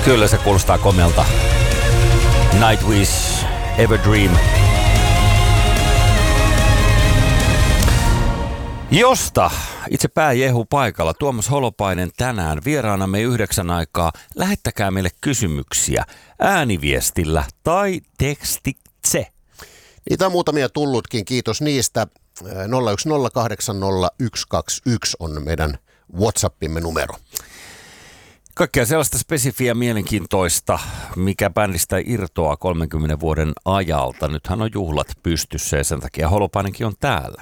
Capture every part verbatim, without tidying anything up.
Kyllä se kuulostaa komelta. Nightwish, Everdream. Josta itse pääjehu paikalla Tuomas Holopainen tänään vieraanamme yhdeksän aikaa. Lähettäkää meille kysymyksiä ääniviestillä tai tekstitse. Niitä on muutamia tullutkin, kiitos niistä. nolla yksi nolla kahdeksan nolla yksi kaksi yksi on meidän WhatsAppimme numero. Kaikkea sellaista spesifiä mielenkiintoista, mikä bändistä irtoaa kolmenkymmenen vuoden ajalta. Nythän on juhlat pystyssä ja sen takia Holopainenkin on täällä.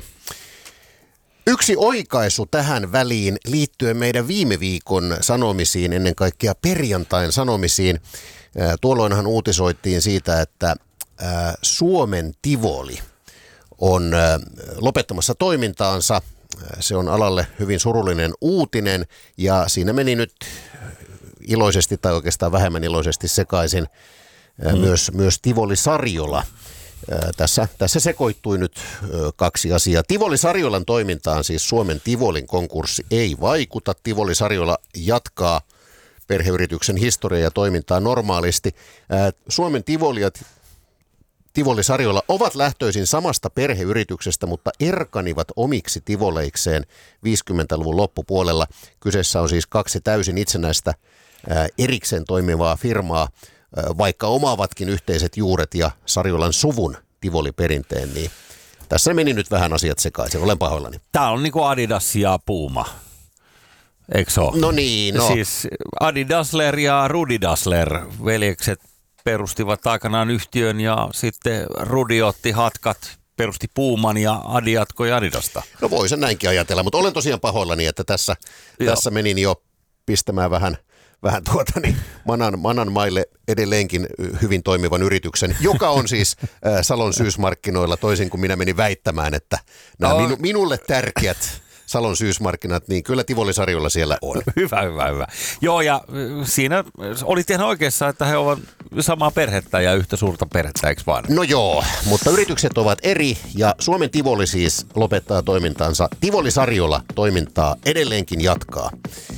Yksi oikaisu tähän väliin liittyen meidän viime viikon sanomisiin, ennen kaikkea perjantain sanomisiin. Tuolloinhan uutisoitiin siitä, että Suomen Tivoli on lopettamassa toimintaansa. Se on alalle hyvin surullinen uutinen ja siinä meni nyt iloisesti tai oikeastaan vähemmän iloisesti sekaisin mm. myös, myös Tivoli Sarjola. Tässä, tässä sekoittui nyt kaksi asiaa. Tivoli Sarjolan toimintaan, siis Suomen Tivolin konkurssi, ei vaikuta. Tivoli Sarjola jatkaa perheyrityksen historiaa ja toimintaa normaalisti. Suomen Tivoli ja Tivoli Sarjola ovat lähtöisin samasta perheyrityksestä, mutta erkanivat omiksi tivoleikseen viisikymmentäluvun loppupuolella. Kyseessä on siis kaksi täysin itsenäistä erikseen toimivaa firmaa, vaikka omaavatkin yhteiset juuret ja Sarjolan suvun Tivoli-perinteen, niin tässä meni nyt vähän asiat sekaisin. Olen pahoillani. Tämä on niin kuin Adidas ja Puma, eikö se ole? No niin, no. Siis Adi Dassler ja Rudi Dassler, veljekset, perustivat aikanaan yhtiön ja sitten Rudi otti hatkat, perusti Puuman ja Adi jatkoi Adidasta. No voi sen näinkin ajatella, mutta olen tosiaan pahoillani, että tässä, tässä menin jo pistämään vähän, vähän tuota niin, manan, manan maille edelleenkin hyvin toimivan yrityksen, joka on siis äh, Salon syysmarkkinoilla, toisin kuin minä menin väittämään, että nämä no. minu, minulle tärkeät Salon syysmarkkinat, niin kyllä Tivoli Sarjola siellä on. Hyvä, hyvä, hyvä. Joo, ja siinä oli ihan oikeassa, että he ovat samaa perhettä ja yhtä suurta perhettä, eikö vaan? No joo, mutta yritykset ovat eri ja Suomen Tivoli siis lopettaa toimintaansa. Tivoli Sarjola toimintaa edelleenkin jatkaa.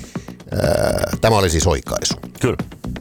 Tämä oli siis oikaisu. Kyllä.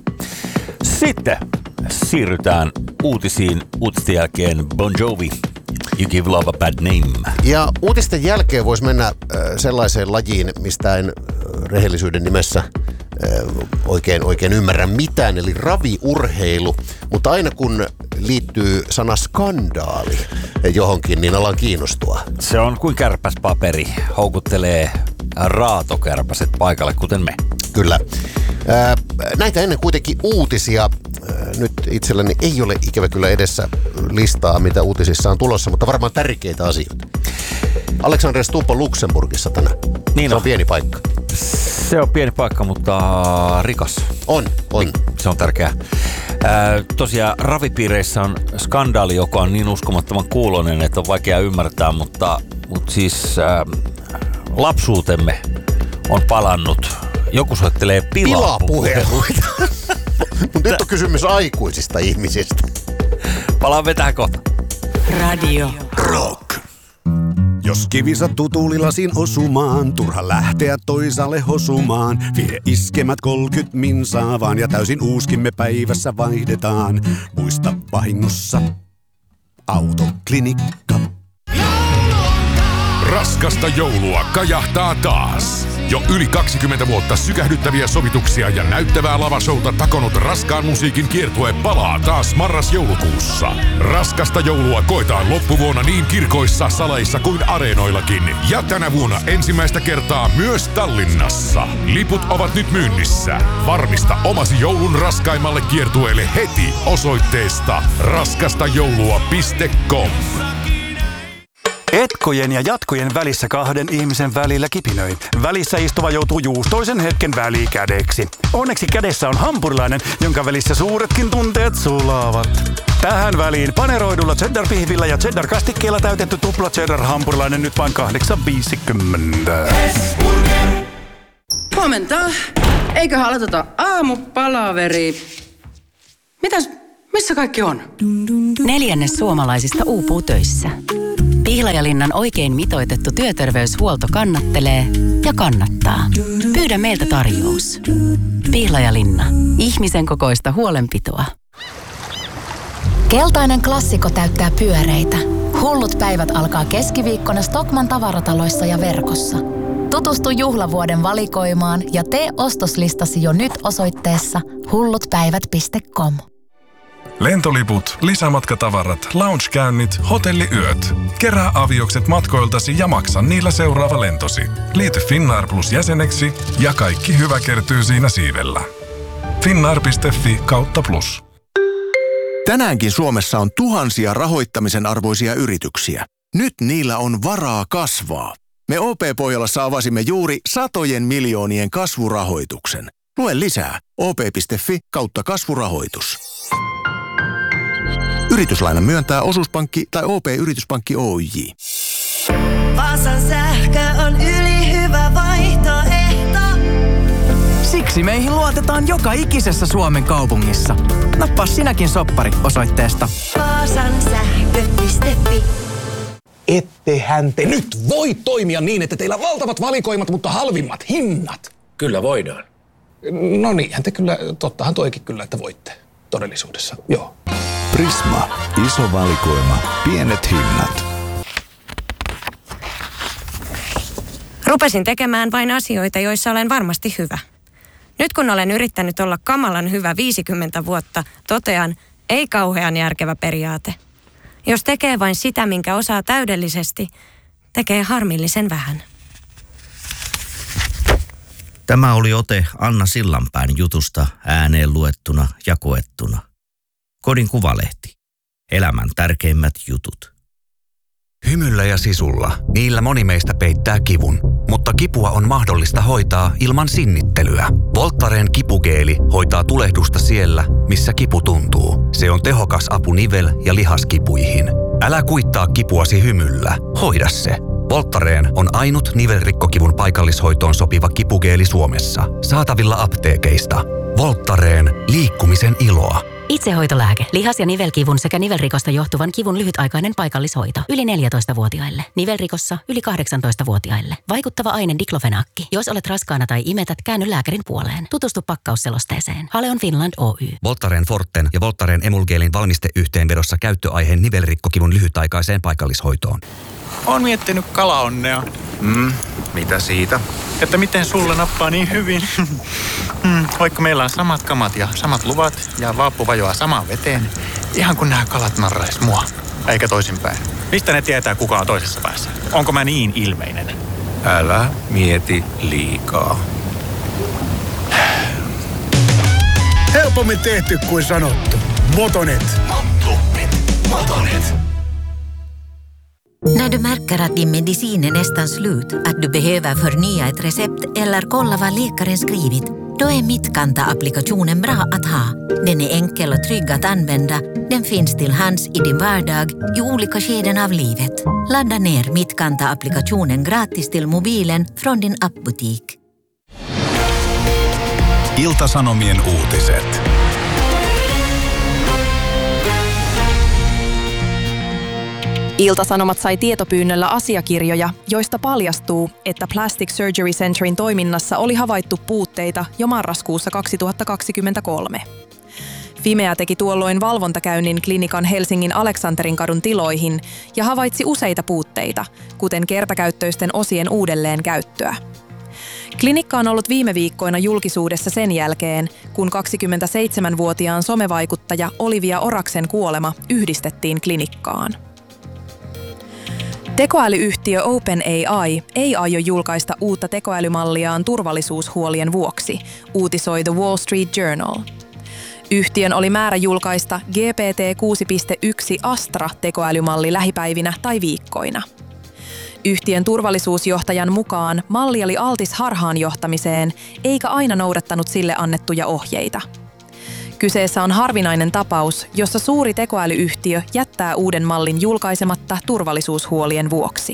Sitten siirrytään uutisiin. Uutisten jälkeen Bon Jovi. You Give Love a Bad Name. Ja uutisten jälkeen voisi mennä äh, sellaiseen lajiin, mistä en äh, rehellisyyden nimessä äh, oikein, oikein ymmärrä mitään, eli raviurheilu. Mutta aina kun liittyy sana skandaali johonkin, niin alan kiinnostua. Se on kuin kärpäspaperi. Houkuttelee raatokärpäset paikalle, kuten me. Kyllä. Äh, näitä ennen kuitenkin uutisia. Nyt itselläni ei ole ikävä kyllä edessä listaa, mitä uutisissa on tulossa, mutta varmaan tärkeitä asioita. Alexander Stubb on Luxemburgissa tänään. Niin se on. on pieni paikka. Se on pieni paikka, mutta rikas. On, on. Niin, se on tärkeää. Ää, tosiaan ravipiireissä on skandaali, joka on niin uskomattoman kuuloinen, että on vaikea ymmärtää, mutta, mutta siis ää, lapsuutemme on palannut. Joku soittelee pilapuheluita. Mutta nyt on kysymys aikuisista ihmisistä. Palaamme tähän kohta. Radio Rock. Jos kivi sattuu tuulilasin osumaan, turha lähteä toisaalle hosumaan. Vie iskemät kolkyt minsaa vaan ja täysin uuskimme päivässä vaihdetaan. Muista vahingossa Autoklinikka. Raskasta joulua kajahtaa taas. Jo yli kaksikymmentä vuotta sykähdyttäviä sovituksia ja näyttävää lavashouta takonut raskaan musiikin kiertue palaa taas marras-joulukuussa. Raskasta joulua koetaan loppuvuonna niin kirkoissa, saleissa kuin areenoillakin. Ja tänä vuonna ensimmäistä kertaa myös Tallinnassa. Liput ovat nyt myynnissä. Varmista omasi joulun raskaimmalle kiertueelle heti osoitteesta raskastajoulua piste com. Etkojen ja jatkojen välissä kahden ihmisen välillä kipinöi. Välissä istuva joutuu juustoisen hetken välikädeksi. Onneksi kädessä on hampurilainen, jonka välissä suuretkin tunteet sulaavat. Tähän väliin paneroidulla cheddar-pihvillä ja cheddar-kastikkeella täytetty tupla cheddar-hampurilainen nyt vain kahdeksan viisikymmentä. Huomenta. Eiköhän aloiteta aamupalaveri. Mitäs, missä kaikki on? Neljännes suomalaisista uupuu töissä. Pihlajalinnan oikein mitoitettu työterveyshuolto kannattelee ja kannattaa. Pyydä meiltä tarjous. Pihlajalinna. Ihmisen kokoista huolenpitoa. Keltainen klassikko täyttää pyöreitä. Hullut päivät alkaa keskiviikkona Stockmann tavarataloissa ja verkossa. Tutustu juhlavuoden valikoimaan ja tee ostoslistasi jo nyt osoitteessa hullutpäivät piste com. Lentoliput, lisämatkatavarat, loungekäynnit, hotelliyöt. Kerää aviokset matkoiltasi ja maksa niillä seuraava lentosi. Liity Finnair Plus jäseneksi ja kaikki hyvä kertyy siinä siivellä. finnair piste fi kautta plus. Tänäänkin Suomessa on tuhansia rahoittamisen arvoisia yrityksiä. Nyt niillä on varaa kasvaa. Me O P-Pohjolassa avasimme juuri satojen miljoonien kasvurahoituksen. Lue lisää o p piste fi kautta kasvurahoitus. Yrityslaina myöntää osuuspankki tai O P-yrityspankki Oyj. Vaasan sähkö on ylihyvä vaihtoehto. Siksi meihin luotetaan joka ikisessä Suomen kaupungissa. Nappaa sinäkin soppari osoitteesta vaasan sähkö piste fi. Ettehän te nyt voi toimia niin, että teillä on valtavat valikoimat, mutta halvimmat hinnat. Kyllä voidaan. No niinhän te kyllä, tottahan toikin kyllä, että voitte todellisuudessa, joo. Prisma. Iso valikoima. Pienet hinnat. Rupesin tekemään vain asioita, joissa olen varmasti hyvä. Nyt kun olen yrittänyt olla kamalan hyvä viisikymmentä vuotta, totean, ei kauhean järkevä periaate. Jos tekee vain sitä, minkä osaa täydellisesti, tekee harmillisen vähän. Tämä oli ote Anna Sillanpään jutusta ääneen luettuna ja koettuna. Kodin Kuvalehti. Elämän tärkeimmät jutut. Hymyllä ja sisulla. Niillä moni meistä peittää kivun. Mutta kipua on mahdollista hoitaa ilman sinnittelyä. Voltaren kipugeeli hoitaa tulehdusta siellä, missä kipu tuntuu. Se on tehokas apu nivel- ja lihaskipuihin. Älä kuittaa kipuasi hymyllä. Hoida se. Voltaren on ainut nivelrikkokivun paikallishoitoon sopiva kipugeeli Suomessa. Saatavilla apteekeista. Voltaren. Liikkumisen iloa. Itsehoitolääke. Lihas- ja nivelkivun sekä nivelrikosta johtuvan kivun lyhytaikainen paikallishoito. Yli neljätoistavuotiaille. Nivelrikossa yli kahdeksantoistavuotiaille. Vaikuttava aine diklofenaakki. Jos olet raskaana tai imetät, käänny lääkärin puoleen. Tutustu pakkausselosteeseen. Haleon Finland Oy. Voltaren Forten ja Voltaren Emulgeelin valmisteyhteenvedossa käyttöaiheen nivelrikkokivun lyhytaikaiseen paikallishoitoon. Oon miettinyt kalaonnea. Mm, mitä siitä? Että miten sulla nappaa niin hyvin. mm, vaikka meillä on samat kamat ja samat luvat ja vaappu vajoaa samaan veteen. Ihan kun nämä kalat narrais mua. Eikä toisinpäin. Mistä ne tietää, kuka on toisessa päässä? Onko mä niin ilmeinen? Älä mieti liikaa. Helpommin tehty kuin sanottu. Motonet. Motonet. Motonet. När du märker att din medicin är nästan slut, att du behöver förnya ett recept eller kolla vad läkaren skrivit, då är Mittkanta-applikationen bra att ha. Den är enkel och trygg att använda. Den finns till hands i din vardag i olika skeden av livet. Ladda ner Mittkanta-applikationen gratis till mobilen från din appbutik. Ilta-Sanomien uutiset. Ilta-Sanomat sai tietopyynnöllä asiakirjoja, joista paljastuu, että Plastic Surgery Centerin toiminnassa oli havaittu puutteita jo marraskuussa kaksituhattakaksikymmentäkolme. Fimea teki tuolloin valvontakäynnin klinikan Helsingin Aleksanterinkodun tiloihin ja havaitsi useita puutteita, kuten kertakäyttöisten osien uudelleen käyttöä. Klinikka on ollut viime viikkoina julkisuudessa sen jälkeen, kun kaksikymmentäseitsemänvuotiaan somevaikuttaja Olivia Oraksen kuolema yhdistettiin klinikkaan. Tekoälyyhtiö OpenAI ei aio julkaista uutta tekoälymalliaan turvallisuushuolien vuoksi, uutisoi The Wall Street Journal. Yhtiön oli määrä julkaista G P T kuusi piste yksi Astra-tekoälymalli lähipäivinä tai viikkoina. Yhtiön turvallisuusjohtajan mukaan malli oli altis harhaanjohtamiseen, eikä aina noudattanut sille annettuja ohjeita. Kyseessä on harvinainen tapaus, jossa suuri tekoälyyhtiö jättää uuden mallin julkaisematta turvallisuushuolien vuoksi.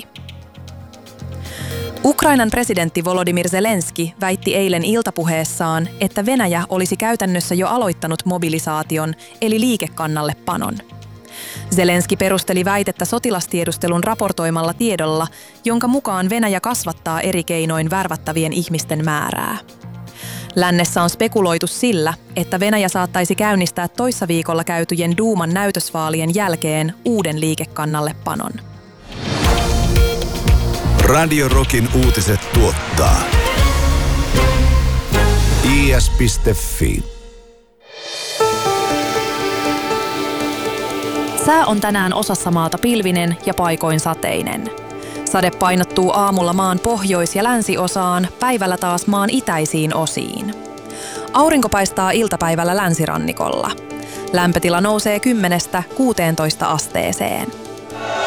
Ukrainan presidentti Volodymyr Zelenski väitti eilen iltapuheessaan, että Venäjä olisi käytännössä jo aloittanut mobilisaation eli liikekannallepanon. Zelenski perusteli väitettä sotilastiedustelun raportoimalla tiedolla, jonka mukaan Venäjä kasvattaa eri keinoin värvättävien ihmisten määrää. Lännessä on spekuloitu sillä, että Venäjä saattaisi käynnistää toissa viikolla käytyjen Duuman näytösvaalien jälkeen uuden liikekannallepanon. Radio Rockin uutiset tuottaa i s piste f i. Sää on tänään osassa maata pilvinen ja paikoin sateinen. Sade painottuu aamulla maan pohjois- ja länsiosaan, päivällä taas maan itäisiin osiin. Aurinko paistaa iltapäivällä länsirannikolla. Lämpötila nousee kymmenestä kuuteentoista asteeseen.